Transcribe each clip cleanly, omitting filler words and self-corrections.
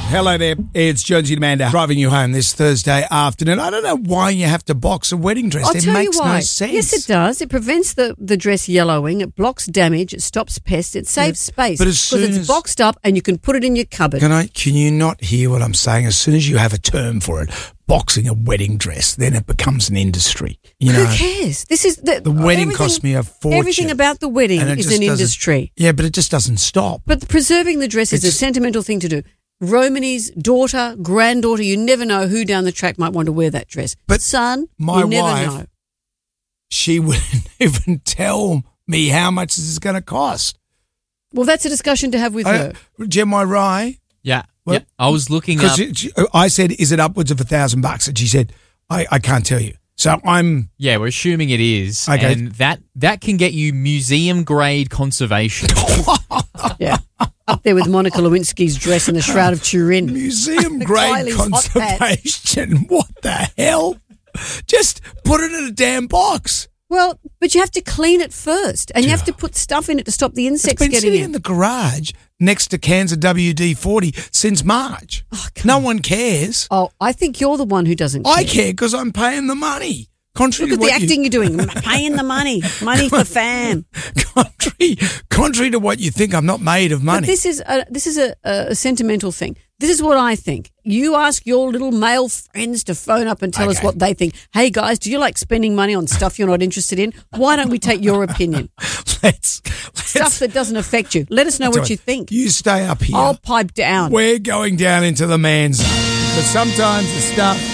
Hello there, it's Jonesy and Amanda driving you home this Thursday afternoon. I don't know why you have to box a wedding dress. I'll tell makes you why. no sense. Yes, it does. It prevents the dress yellowing. It blocks damage. It stops pests. It saves space. But as soon because it's boxed up and you can put it in your cupboard. Can you not hear what I'm saying? As soon as you have a term for it, boxing a wedding dress, then it becomes an industry. You know, who cares? This is the wedding cost me a fortune. Everything about the wedding is an industry. Yeah, but it just doesn't stop. But preserving the dress is a sentimental thing to do. Romany's daughter, granddaughter, you never know who down the track might want to wear that dress. But son, my you never wife, know. She wouldn't even tell me how much this is going to cost. Well, that's a discussion to have with her. Am I right? Yeah. Well, yep. I was looking up. I said, is it upwards of $1,000? And she said, I can't tell you. So I'm... Yeah, we're assuming it is. Okay. And that can get you museum-grade conservation. Yeah. Up there with Monica Lewinsky's dress in the Shroud of Turin. Museum-grade conservation. What the hell? Just put it in a damn box. Well, but you have to clean it first, and you have to put stuff in it to stop the insects getting in. It's been sitting in the garage next to cans of WD-40 since March. No one cares. Oh, I think you're the one who doesn't care. I care because I'm paying the money. Look at the acting you're doing. Paying the money. Money for fam. Contrary to what you think, I'm not made of money. But this is a sentimental thing. This is what I think. You ask your little male friends to phone up and tell us what they think. Hey, guys, do you like spending money on stuff you're not interested in? Why don't we take your opinion? Let's stuff that doesn't affect you. Let us know what you think. You stay up here. I'll pipe down. We're going down into the man's zone. But sometimes the stuff...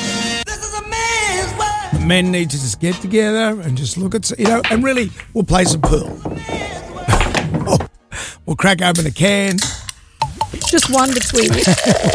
Men need to just get together and just look at, and really, we'll play some pool. We'll crack open a can. Just one between you.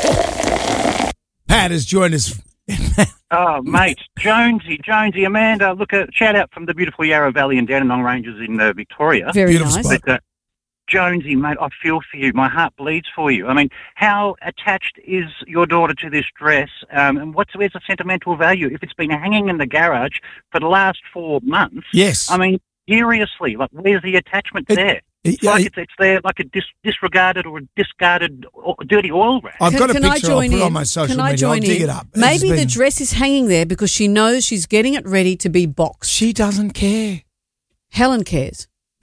Pat has joined us. Oh, mate. Jonesy, Amanda, look, a shout out from the beautiful Yarra Valley and Dandenong Ranges in Victoria. Very beautiful nice. Spot. Jonesy, mate, I feel for you. My heart bleeds for you. I mean, how attached is your daughter to this dress? And where's the sentimental value? If it's been hanging in the garage for the last 4 months, yes. I mean, seriously, where's the attachment there? It's there like a disregarded or discarded dirty oil rack. I've got a picture. I'll put it on my social media. I'll dig it up. Maybe the dress is hanging there because she knows she's getting it ready to be boxed. She doesn't care. Helen cares.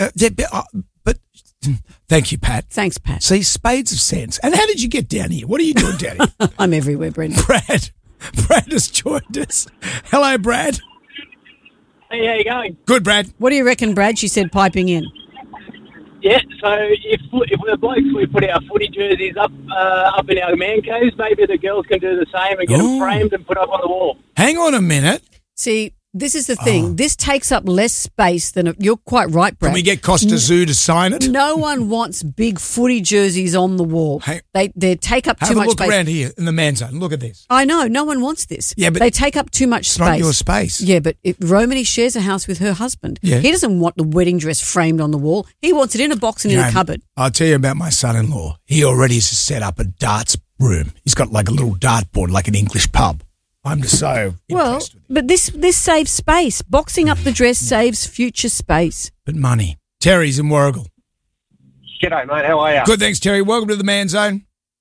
But thank you, Pat. Thanks, Pat. See, spades of sense. And how did you get down here? What are you doing down here? I'm everywhere, Brendan. Brad has joined us. Hello, Brad. Hey, how you going? Good, Brad. What do you reckon, Brad? She said piping in. Yeah, so if we're blokes, we put our footy jerseys up in our man caves, maybe the girls can do the same and get them framed and put up on the wall. Hang on a minute. See, this is the thing. This takes up less space than... You're quite right, Brad. Can we get Costa Zoo to sign it? No one wants big footy jerseys on the wall. They take up too much space. Have a look around here in the man's zone. Look at this. I know. No one wants this. Yeah, but they take up too much space. It's not your space. Yeah, but Romany shares a house with her husband. Yeah. He doesn't want the wedding dress framed on the wall. He wants it in a box and in a cupboard. I'll tell you about my son-in-law. He already has set up a darts room. He's got like a little dartboard, like an English pub. I'm just so impressed with it. But this saves space. Boxing up the dress saves future space. But money. Terry's in Warrigal. G'day, mate. How are you? Good, thanks, Terry. Welcome to the Man Zone.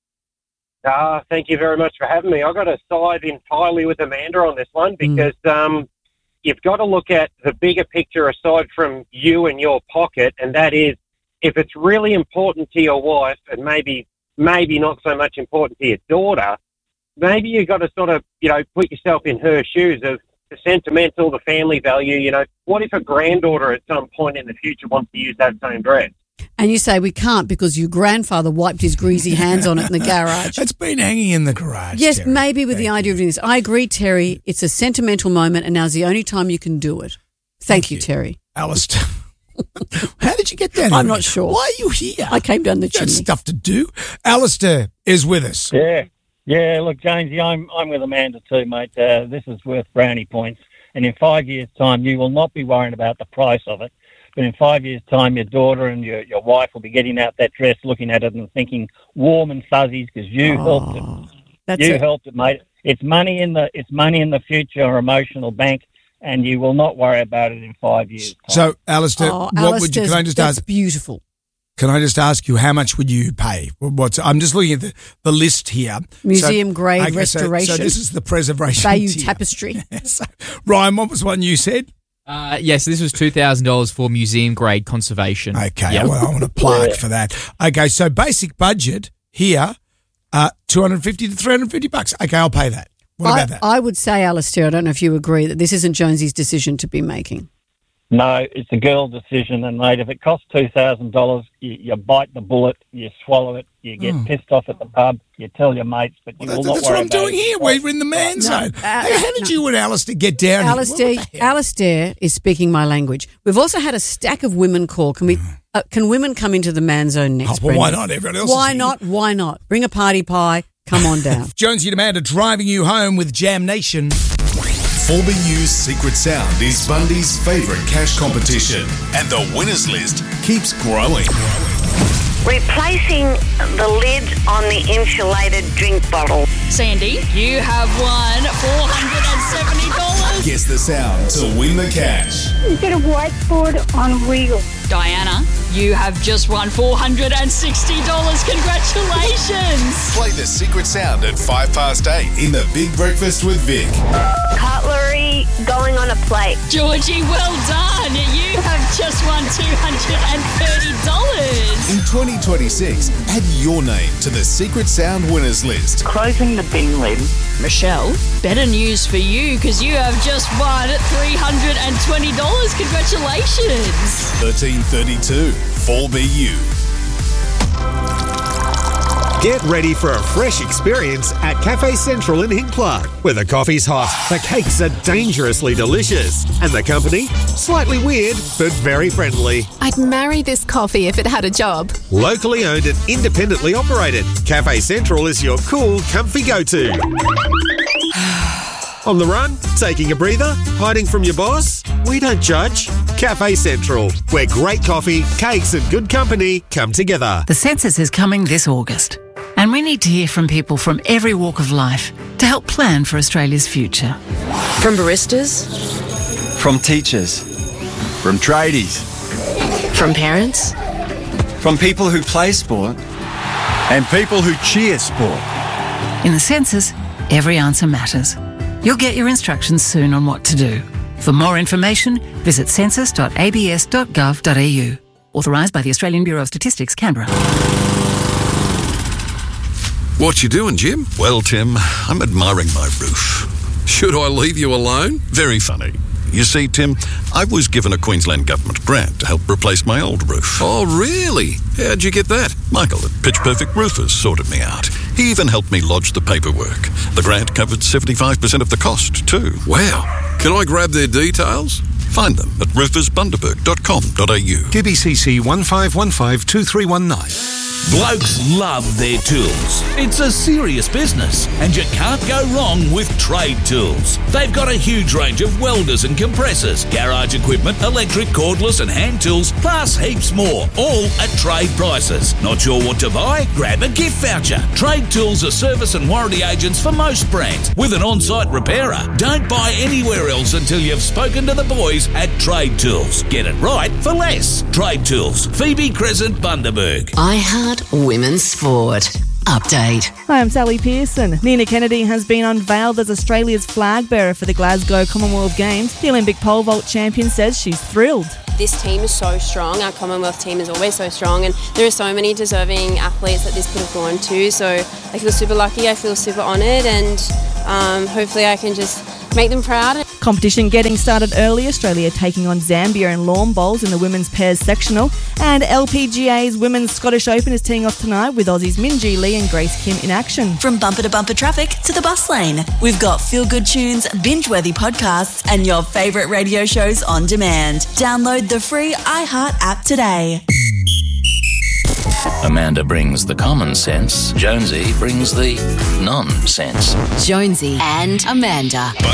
Thank you very much for having me. I've got to side entirely with Amanda on this one because you've got to look at the bigger picture aside from you and your pocket, and that is if it's really important to your wife and maybe not so much important to your daughter, maybe you've got to sort of, put yourself in her shoes of the sentimental, the family value. What if a granddaughter at some point in the future wants to use that same dress? And you say we can't because your grandfather wiped his greasy hands on it in the garage. It's been hanging in the garage. Yes, Terry. maybe with the idea of doing this. I agree, Terry. It's a sentimental moment and now's the only time you can do it. Thank you, Terry. Alistair. How did you get down here? I'm not sure. Why are you here? I came down the chimney. Got stuff to do. Alistair is with us. Yeah, look, Jonesy, I'm with Amanda too, mate. This is worth brownie points. And in 5 years' time, you will not be worrying about the price of it. But in 5 years' time, your daughter and your wife will be getting out that dress, looking at it and thinking warm and fuzzies because you helped it. Helped it, mate. It's money in the future or emotional bank, and you will not worry about it in 5 years' time. So, Alistair, what would you? Can I just ask? That's beautiful. Can I just ask you, how much would you pay? I'm just looking at the list here. Museum grade restoration. So this is the preservation Bayeux tier. tapestry. So, Ryan, what was one you said? Yes, this was $2,000 for museum grade conservation. Okay, Yep. well, I want a plaque for that. Okay, so basic budget here, $250 to $350. Okay, I'll pay that. What about that? I would say, Alistair, I don't know if you agree, that this isn't Jonesy's decision to be making. No, it's a girl decision, and mate, if it costs $2,000, you bite the bullet, you swallow it, you get pissed off at the pub, you tell your mates, but you will not worry about it. That's what I'm doing here. We're in the man zone. How did you and Alistair get down here? Alistair is speaking my language. We've also had a stack of women call. Can women come into the man zone next? Well, why not? Everyone else Why not? Why not? Bring a party pie. Come on down. Jonesy and Amanda driving you home with Jam Nation. 4BU's Secret Sound is Bundy's favourite cash competition, and the winners list keeps growing. Replacing the lid on the insulated drink bottle. Sandy, you have won $470. Guess the sound to win the cash. You get a whiteboard on wheels. Diana, you have just won $460. Congratulations. Play the Secret Sound at 8:05 in the Big Breakfast with Vic. Cutlery going on a plate. Georgie, well done. You have just won $230. In 2026, add your name to the Secret Sound winners list. Closing the bin lid. Michelle, better news for you because you have just won $320. Congratulations. 1332 4BU. Get ready for a fresh experience at Cafe Central in Hincklard, where the coffee's hot, the cakes are dangerously delicious, and the company, slightly weird but very friendly. I'd marry this coffee if it had a job. Locally owned and independently operated, Cafe Central is your cool, comfy go-to. On the run? Taking a breather? Hiding from your boss? We don't judge. Cafe Central, where great coffee, cakes and good company come together. The census is coming this August, and we need to hear from people from every walk of life to help plan for Australia's future. From baristas, from teachers, from tradies, from parents, from people who play sport and people who cheer sport. In the census, every answer matters. You'll get your instructions soon on what to do. For more information, visit census.abs.gov.au. Authorised by the Australian Bureau of Statistics, Canberra. What you doing, Jim? Well, Tim, I'm admiring my roof. Should I leave you alone? Very funny. You see, Tim, I was given a Queensland Government grant to help replace my old roof. Oh, really? How'd you get that? Michael at Pitch Perfect Roofers sorted me out. He even helped me lodge the paperwork. The grant covered 75% of the cost, too. Wow. Can I grab their details? Find them at roofersbundaberg.com.au. KBCC 15152319. Blokes love their tools. It's a serious business, and you can't go wrong with Trade Tools. They've got a huge range of welders and compressors, garage equipment, electric, cordless and hand tools, plus heaps more, all at trade prices. Not sure what to buy? Grab a gift voucher. Trade Tools are service and warranty agents for most brands, with an on-site repairer. Don't buy anywhere else until you've spoken to the boys at Trade Tools. Get it right for less. Trade Tools, Phoebe Crescent, Bundaberg. Women's Sport. Update. Hi, I'm Sally Pearson. Nina Kennedy has been unveiled as Australia's flag bearer for the Glasgow Commonwealth Games. The Olympic pole vault champion says she's thrilled. This team is so strong. Our Commonwealth team is always so strong, and there are so many deserving athletes that this could have gone to. So I feel super lucky. I feel super honoured, and hopefully I can just make them proud. Competition getting started early. Australia taking on Zambia in lawn bowls in the women's pairs sectional. And LPGA's Women's Scottish Open is teeing off tonight with Aussies Minjee Lee and Grace Kim in action. From bumper to bumper traffic to the bus lane, we've got feel-good tunes, binge-worthy podcasts and your favourite radio shows on demand. Download the free iHeart app today. Amanda brings the common sense. Jonesy brings the nonsense. Jonesy and Amanda.